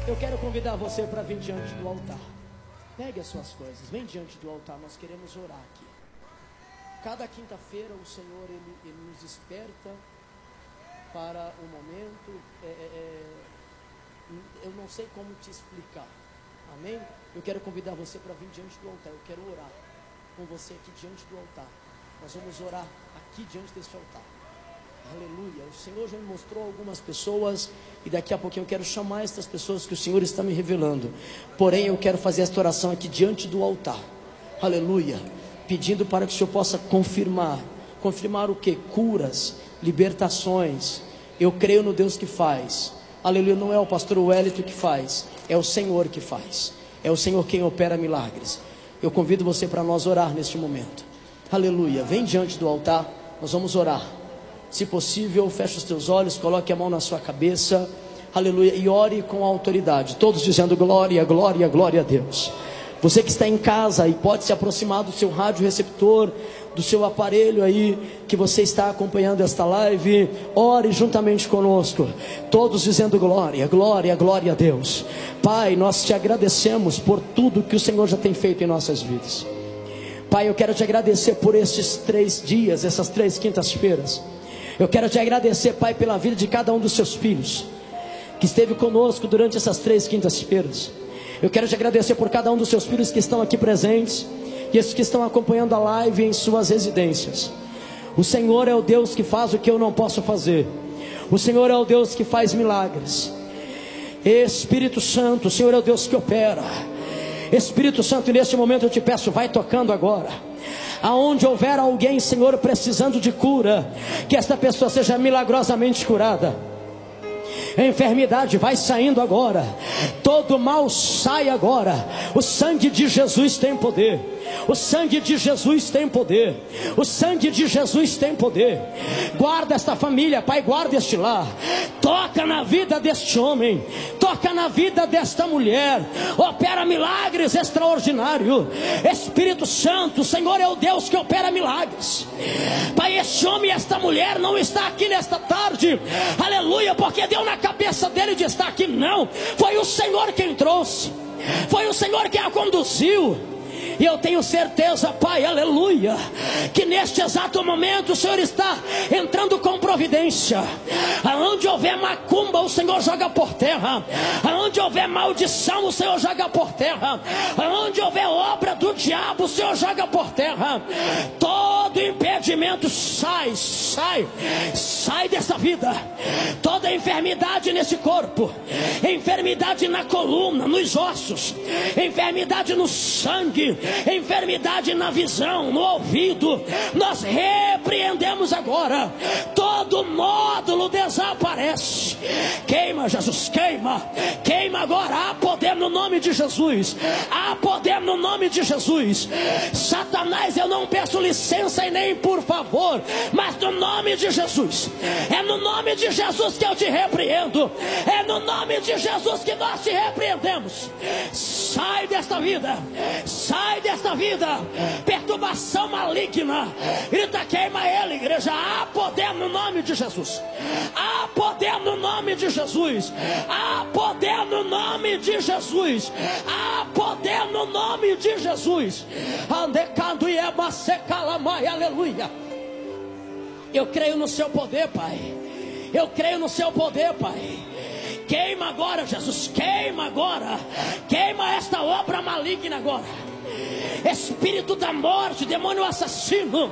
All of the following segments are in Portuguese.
Eu quero convidar você para vir diante do altar. Pegue as suas coisas, vem diante do altar, nós queremos orar aqui. Cada quinta-feira o Senhor, Ele nos desperta para um momento, eu não sei como te explicar, amém? Eu quero convidar você para vir diante do altar, eu quero orar com você aqui diante do altar. Nós vamos orar aqui diante deste altar. Aleluia, o Senhor já me mostrou algumas pessoas e daqui a pouquinho eu quero chamar essas pessoas que o Senhor está me revelando. Porém eu quero fazer esta oração aqui diante do altar, aleluia, pedindo para que o Senhor possa confirmar o que? Curas, libertações. Eu creio no Deus que faz, aleluia. Não é o pastor Wellington que faz, é o Senhor que faz, é o Senhor quem opera milagres. Eu convido você para nós orar neste momento, aleluia. Vem diante do altar, nós vamos orar. Se possível, feche os teus olhos, coloque a mão na sua cabeça, aleluia, e ore com autoridade, todos dizendo glória, glória, glória a Deus. Você que está em casa e pode se aproximar do seu rádio receptor, do seu aparelho aí, que você está acompanhando esta live, ore juntamente conosco, todos dizendo glória, glória, glória a Deus. Pai, nós te agradecemos por tudo que o Senhor já tem feito em nossas vidas. Pai, eu quero te agradecer por esses 3 dias, essas 3 quintas-feiras. Eu quero te agradecer, Pai, pela vida de cada um dos seus filhos que esteve conosco durante essas 3 quintas-feiras. Eu quero te agradecer por cada um dos seus filhos que estão aqui presentes e esses que estão acompanhando a live em suas residências. O Senhor é o Deus que faz o que eu não posso fazer. O Senhor é o Deus que faz milagres. Espírito Santo, o Senhor é o Deus que opera. Espírito Santo, neste momento eu te peço, vai tocando agora. Aonde houver alguém, Senhor, precisando de cura, que esta pessoa seja milagrosamente curada. A enfermidade vai saindo agora, todo mal sai agora. O sangue de Jesus tem poder. O sangue de Jesus tem poder. O sangue de Jesus tem poder. Guarda esta família, Pai, guarda este lar. Toca na vida deste homem, toca na vida desta mulher. Opera milagres extraordinários. Espírito Santo, o Senhor é o Deus que opera milagres. Pai, este homem e esta mulher não está aqui nesta tarde, aleluia, porque deu na cabeça dele de estar aqui. Não, foi o Senhor quem trouxe, foi o Senhor quem a conduziu. E eu tenho certeza, Pai, aleluia, que neste exato momento o Senhor está entrando com providência. Aonde houver macumba, o Senhor joga por terra. Aonde houver maldição, o Senhor joga por terra. Aonde houver obra do diabo, o Senhor joga por terra. Todo impedimento sai dessa vida. Toda enfermidade nesse corpo, enfermidade na coluna, nos ossos, enfermidade no sangue, enfermidade na visão, no ouvido, nós repreendemos agora. Todo módulo desaparece. Queima, Jesus, queima, queima agora. Há poder no nome de Jesus, há poder no nome de Jesus. Satanás, eu não peço licença e nem por favor, mas no nome de Jesus, é no nome de Jesus que eu te repreendo, é no nome de Jesus que nós te repreendemos. Sai desta vida, sai desta vida, perturbação maligna. Grita, queima ele, igreja. Há poder no nome de Jesus, há poder no nome de Jesus, há poder no nome de Jesus, há poder no nome de Jesus. Andecando e emasecalamai, aleluia. Eu creio no seu poder, Pai. Eu creio no seu poder, Pai. Queima agora, Jesus, queima agora. Queima esta obra maligna agora. Espírito da morte, demônio assassino,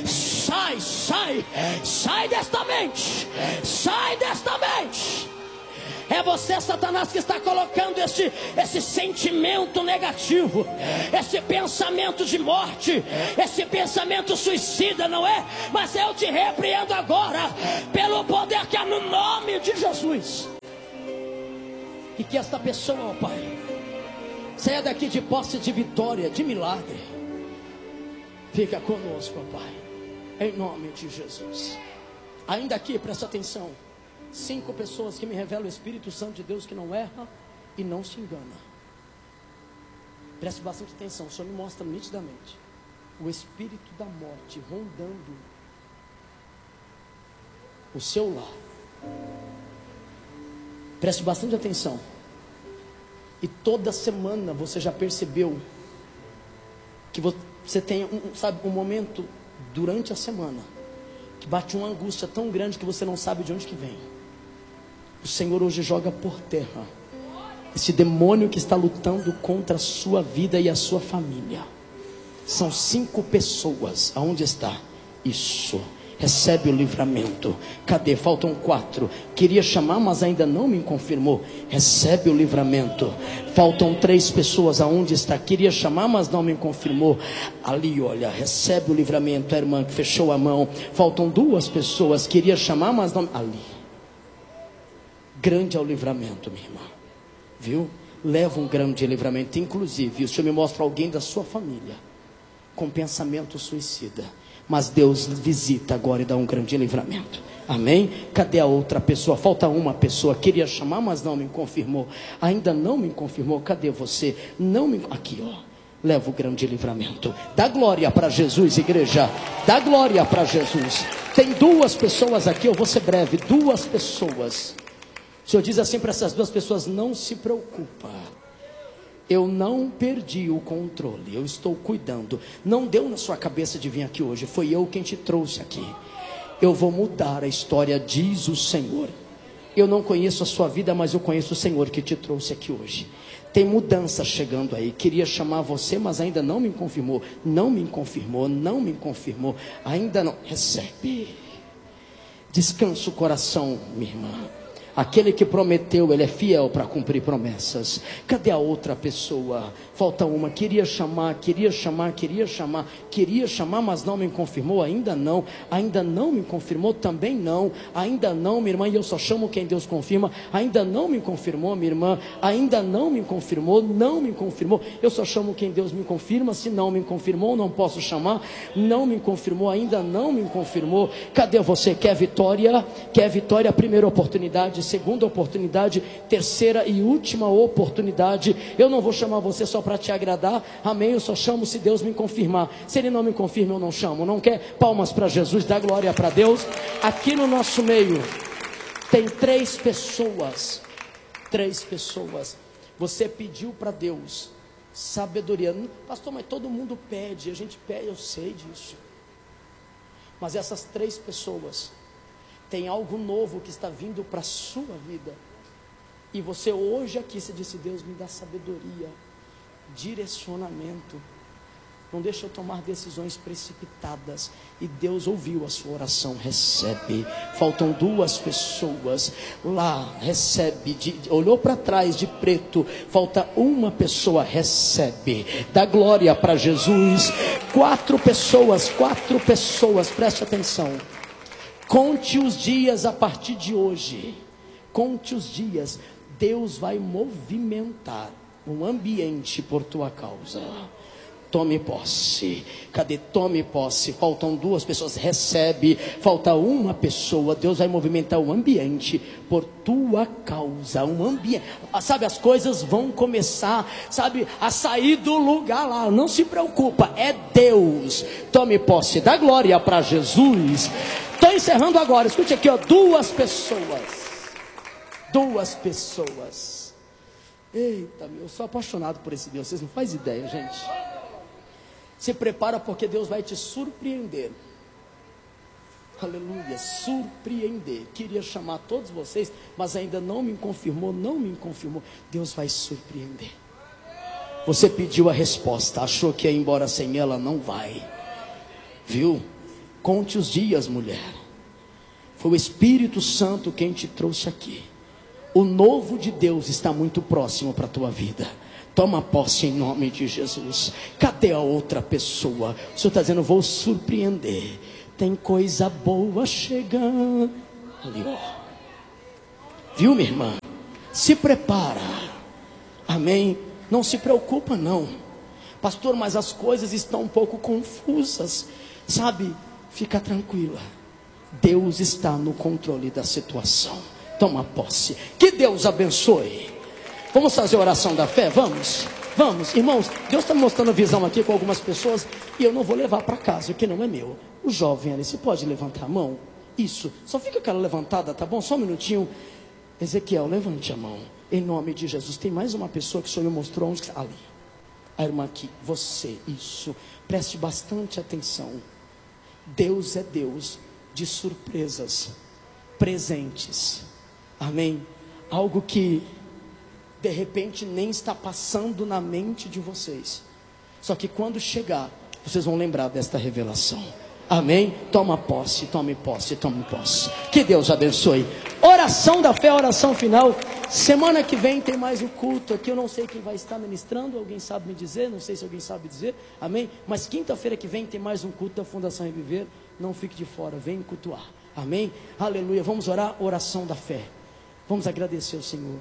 sai desta mente, sai desta mente. É você, Satanás, que está colocando esse sentimento negativo, esse pensamento de morte, esse pensamento suicida, não é? Mas eu te repreendo agora, pelo poder que há no nome de Jesus. E que esta pessoa, ó Pai, saia daqui de posse de vitória, de milagre. Fica conosco, ó Pai, em nome de Jesus. Ainda aqui, presta atenção, 5 pessoas que me revelam o Espírito Santo de Deus que não erra e não se engana. Preste bastante atenção, o Senhor me mostra nitidamente o espírito da morte rondando o seu lar. Preste bastante atenção. E toda semana você já percebeu que você tem um momento durante a semana que bate uma angústia tão grande que você não sabe de onde que vem. O Senhor hoje joga por terra esse demônio que está lutando contra a sua vida e a sua família. São 5 pessoas. Aonde está? Isso. Recebe o livramento. Cadê? Faltam 4. Queria chamar, mas ainda não me confirmou. Recebe o livramento. Faltam 3 pessoas. Aonde está? Queria chamar, mas não me confirmou. Ali, olha, recebe o livramento. A irmã que fechou a mão. Faltam 2 pessoas. Queria chamar, mas não. Ali. Grande é o livramento, minha irmã. Viu? Leva um grande livramento. Inclusive, o Senhor me mostra alguém da sua família com pensamento suicida, mas Deus visita agora e dá um grande livramento. Amém? Cadê a outra pessoa? Falta uma pessoa. Queria chamar, mas não me confirmou. Ainda não me confirmou. Cadê você? Não me... Aqui, ó. Leva o grande livramento. Dá glória para Jesus, igreja. Dá glória para Jesus. Tem 2 pessoas aqui. Eu vou ser breve. 2 pessoas. O Senhor diz assim para essas 2 pessoas: não se preocupa. Eu não perdi o controle, eu estou cuidando. Não deu na sua cabeça de vir aqui hoje, foi eu quem te trouxe aqui. Eu vou mudar a história, diz o Senhor. Eu não conheço a sua vida, mas eu conheço o Senhor que te trouxe aqui hoje. Tem mudança chegando aí. Queria chamar você, mas ainda não me confirmou. Não me confirmou, não me confirmou. Ainda não. Recebe. Descansa o coração, minha irmã. Aquele que prometeu, ele é fiel para cumprir promessas. Cadê a outra pessoa? Falta uma. Queria chamar, mas não me confirmou. Ainda não me confirmou, também não. Ainda não, minha irmã, e eu só chamo quem Deus confirma. Ainda não me confirmou, minha irmã. Ainda não me confirmou, não me confirmou. Eu só chamo quem Deus me confirma. Se não me confirmou, não posso chamar. Não me confirmou, ainda não me confirmou. Cadê você? Quer vitória? Quer vitória? Primeira oportunidade, segunda oportunidade, terceira e última oportunidade. Eu não vou chamar você só para te agradar, amém? Eu só chamo se Deus me confirmar. Se Ele não me confirma, eu não chamo. Não quer? Palmas para Jesus, dá glória para Deus. Aqui no nosso meio tem 3 pessoas. 3 pessoas. Você pediu para Deus sabedoria. Pastor, mas todo mundo pede. A gente pede, eu sei disso. Mas essas 3 pessoas tem algo novo que está vindo para a sua vida. E você hoje aqui, você disse: Deus, me dá sabedoria, direcionamento. Não deixa eu tomar decisões precipitadas. E Deus ouviu a sua oração. Recebe. Faltam 2 pessoas. Lá, recebe. Olhou para trás de preto. Falta uma pessoa. Recebe. Dá glória para Jesus. 4 pessoas. 4 pessoas. Preste atenção. Conte os dias a partir de hoje. Conte os dias. Deus vai movimentar um ambiente por tua causa. Tome posse. Cadê? Tome posse. Faltam 2 pessoas. Recebe. Falta uma pessoa. Deus vai movimentar o ambiente por tua causa. Um ambiente. Sabe, as coisas vão começar, sabe, a sair do lugar lá. Não se preocupa. É Deus. Tome posse. Dá glória para Jesus. Estou encerrando agora. Escute aqui, ó. 2 pessoas. 2 pessoas. Eita, eu sou apaixonado por esse Deus. Vocês não fazem ideia, gente. Se prepara, porque Deus vai te surpreender. Aleluia, surpreender. Queria chamar todos vocês, mas ainda não me confirmou, não me confirmou. Deus vai surpreender. Você pediu a resposta, achou que ia embora sem ela, não vai. Viu? Conte os dias, mulher. Foi o Espírito Santo quem te trouxe aqui. O novo de Deus está muito próximo para a tua vida. Toma posse em nome de Jesus. Cadê a outra pessoa? O Senhor está dizendo: vou surpreender. Tem coisa boa chegando. Ali, ó. Viu, minha irmã? Se prepara. Amém? Não se preocupa não. Pastor, mas as coisas estão um pouco confusas. Sabe? Fica tranquila. Deus está no controle da situação. Toma posse. Que Deus abençoe. Vamos fazer a oração da fé? Vamos, irmãos. Deus está mostrando visão aqui com algumas pessoas, e eu não vou levar para casa, que não é meu. O jovem ali, você pode levantar a mão? Isso, só fica aquela levantada, tá bom? Só um minutinho. Ezequiel, levante a mão. Em nome de Jesus. Tem mais uma pessoa que o Senhor mostrou onde está ali. A irmã aqui, você, isso. Preste bastante atenção. Deus é Deus de surpresas, presentes. Amém? Algo que de repente nem está passando na mente de vocês. Só que quando chegar, vocês vão lembrar desta revelação. Amém? Toma posse, tome posse, tome posse. Que Deus abençoe. Oração da fé, oração final. Semana que vem tem mais um culto aqui. Eu não sei quem vai estar ministrando. Alguém sabe me dizer? Não sei se alguém sabe dizer. Amém? Mas quinta-feira que vem tem mais um culto da Fundação Reviver. Não fique de fora, vem cultuar. Amém? Aleluia. Vamos orar, oração da fé. Vamos agradecer ao Senhor.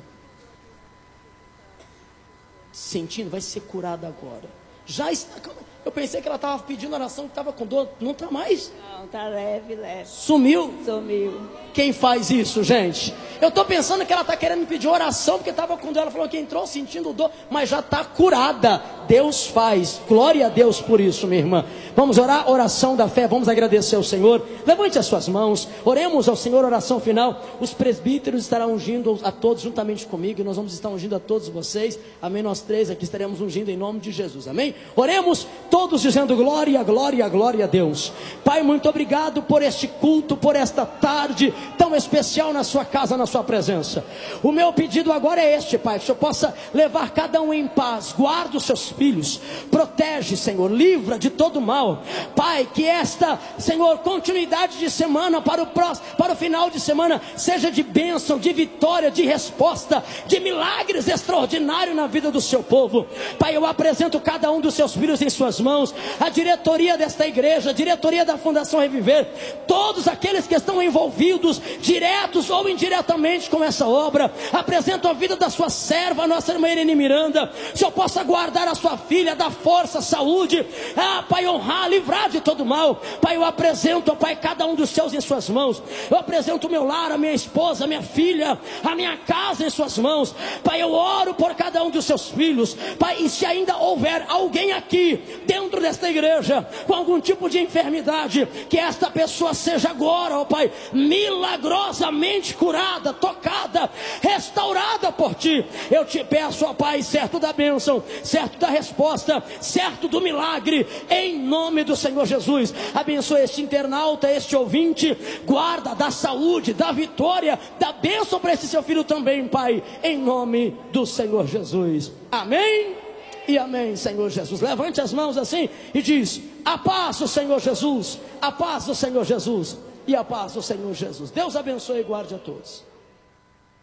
Sentindo, vai ser curada agora. Já está. Eu pensei que ela estava pedindo oração, que estava com dor. Não está mais? Não, está leve, leve. Sumiu? Sumiu. Quem faz isso, gente? Eu estou pensando que ela está querendo me pedir oração, porque estava com dor. Ela falou que entrou sentindo dor, mas já está curada. Deus faz. Glória a Deus por isso, minha irmã. Vamos orar, oração da fé. Vamos agradecer ao Senhor. Levante as suas mãos. Oremos ao Senhor, oração final. Os presbíteros estarão ungindo a todos juntamente comigo. E nós vamos estar ungindo a todos vocês. Amém? Nós três aqui estaremos ungindo em nome de Jesus. Amém? Oremos todos dizendo glória, glória, glória a Deus. Pai, muito obrigado por este culto, por esta tarde tão especial na sua casa, na sua presença. O meu pedido agora é este, Pai, que o Senhor possa levar cada um em paz. Guarda os seus filhos, protege, Senhor, livra de todo mal. Pai, que esta, Senhor, continuidade de semana para o final de semana seja de bênção, de vitória, de resposta, de milagres extraordinários na vida do seu povo. Pai, eu apresento cada um dos seus filhos em suas mãos, a diretoria desta igreja, a diretoria da Fundação Reviver, todos aqueles que estão envolvidos, diretos ou indiretamente com essa obra. Apresento a vida da sua serva, a nossa irmã Irene Miranda. O Senhor possa guardar a sua filha, dar força, saúde, Pai, honrar, livrar de todo mal. Pai, eu apresento, Pai, cada um dos seus em suas mãos. Eu apresento o meu lar, a minha esposa, a minha filha, a minha casa em suas mãos. Pai, eu oro por cada um dos seus filhos. Pai, e se ainda houver alguém aqui dentro desta igreja com algum tipo de enfermidade, que esta pessoa seja agora, ó Pai, milagrosamente curada, tocada, restaurada por Ti. Eu te peço, ó Pai, certo da bênção, certo da resposta, certo do milagre, em nome do Senhor Jesus. Abençoa este internauta, este ouvinte, guarda, dá saúde, dá vitória, dá bênção para esse seu filho também, Pai, em nome do Senhor Jesus. Amém e amém, Senhor Jesus. Levante as mãos assim e diz: a paz do Senhor Jesus, a paz do Senhor Jesus e a paz do Senhor Jesus. Deus abençoe e guarde a todos.